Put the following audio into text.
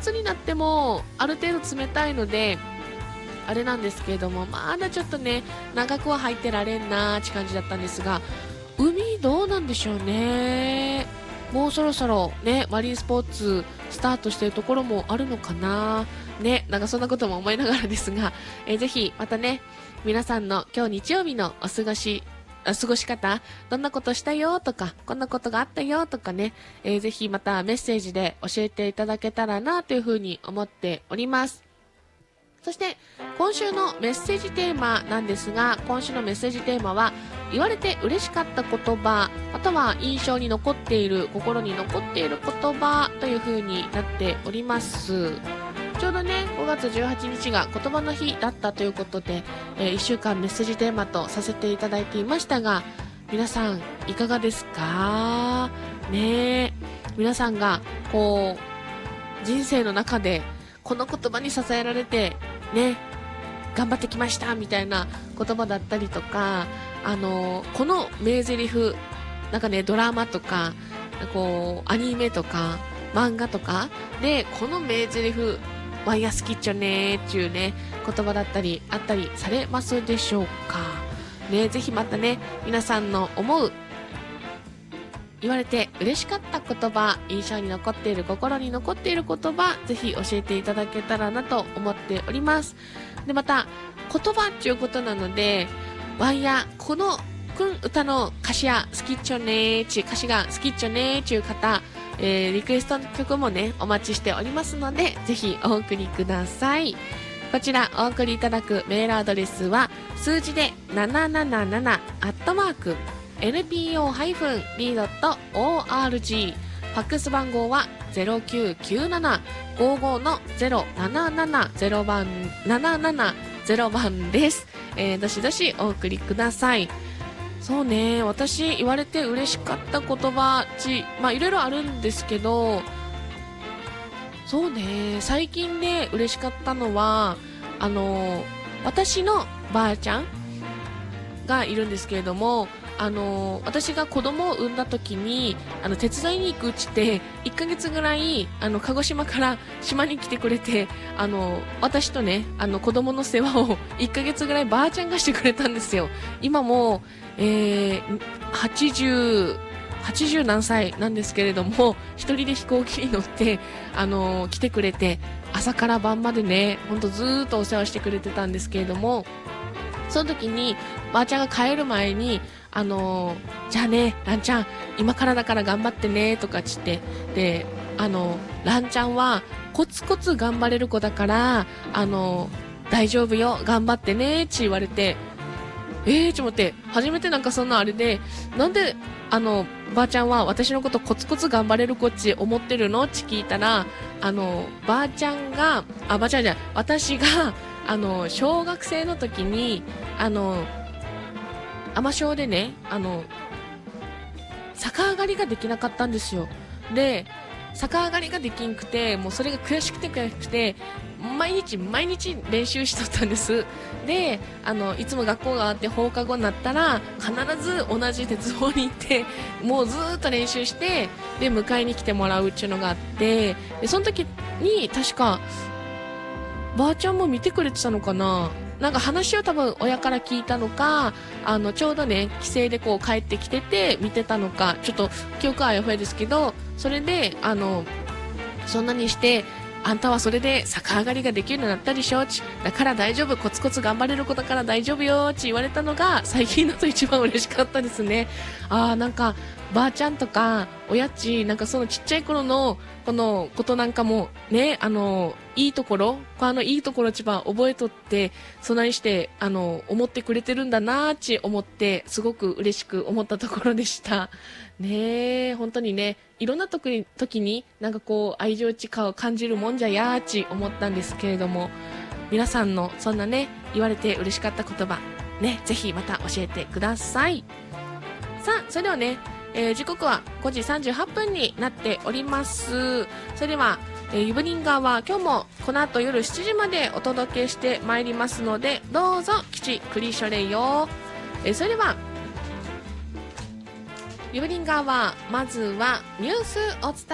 月になってもある程度冷たいのであれなんですけれども、まだちょっとね長くは入ってられんなーって感じだったんですが、海どうなんでしょうね。もうそろそろねマリンスポーツスタートしているところもあるのかなね、なんかそんなことも思いながらですが、ぜひまたね皆さんの今日日曜日の過ごし方、どんなことしたよとか、こんなことがあったよとかね、ぜひまたメッセージで教えていただけたらなというふうに思っております。そして今週のメッセージテーマなんですが、今週のメッセージテーマは言われて嬉しかった言葉、または印象に残っている、心に残っている言葉という風になっております。ちょうどね5月18日が言葉の日だったということで、1週間メッセージテーマとさせていただいていましたが、皆さんいかがですかね。皆さんがこう人生の中でこの言葉に支えられてね頑張ってきましたみたいな言葉だったりとか、この名台詞なんかね、ドラマとかこうアニメとか漫画とかでこの名台詞ワイヤー好きっちょねーっていうね言葉だったりあったりされますでしょうかね。ぜひまたね皆さんの思う言われて嬉しかった言葉、印象に残っている、心に残っている言葉、ぜひ教えていただけたらなと思っております。でまた言葉っていうことなので、ワイヤこの歌の歌詞や好きっちょねーち、歌詞が好きっちょねーちゅう方、リクエストの曲もねお待ちしておりますので、ぜひお送りください。こちらお送りいただくメールアドレスは数字で777@npo-b.org、 ファックス番号は 0997-55-077 番770番です。どしどしお送りください。そうね、私言われて嬉しかった言葉いろいろあるんですけど、そうね、最近で嬉しかったのは私のばあちゃんがいるんですけれども、私が子供を産んだ時に手伝いに行くうちって1ヶ月ぐらい鹿児島から島に来てくれて、私とね子供の世話を1ヶ月ぐらいばあちゃんがしてくれたんですよ。今も80何歳なんですけれども、一人で飛行機に乗って来てくれて、朝から晩までねほんとずーっとお世話してくれてたんですけれども、その時にばあちゃんが帰る前にじゃあねランちゃん今からだから頑張ってねとかって言って、でランちゃんはコツコツ頑張れる子だから大丈夫よ頑張ってねって言われて、ちょっと待って、初めてなんかそんなあれで、なんでばあちゃんは私のことコツコツ頑張れる子って思ってるのって聞いたら、ばあちゃんがばあちゃんじゃない、私が小学生の時に尼小でね逆上がりができなかったんですよ。で逆上がりができんくて、もうそれが悔しくて毎日練習しとったんです。でいつも学校があって放課後になったら必ず同じ鉄棒に行って、もうずーっと練習して、で迎えに来てもらうっていうのがあって、でその時に確かばあちゃんも見てくれてたのかな、なんか話を多分親から聞いたのか、ちょうどね帰省でこう帰ってきてて見てたのか、ちょっと記憶はあやふやですけど、それでそんなにしてあんたはそれで逆上がりができるようになったでしょ、だから大丈夫、コツコツ頑張れる子だから大丈夫よって言われたのが最近だと一番嬉しかったですね。なんかばあちゃんとか親なんかそのちっちゃい頃のこのことなんかもね、いいところいいところ一番覚えとって、そないして思ってくれてるんだなーって思って、すごく嬉しく思ったところでしたね。本当にね、いろんな時になんかこう愛情近を感じるもんじゃやーち思ったんですけれども、皆さんのそんなね言われて嬉しかった言葉ね、ぜひまた教えてください。さあそれではね、時刻は5時38分になっております。それでは、ユブリンガーは今日もこの後夜7時までお届けしてまいりますので、どうぞきちくりしょれよ。それではユブリンガーはまずはニュースお伝え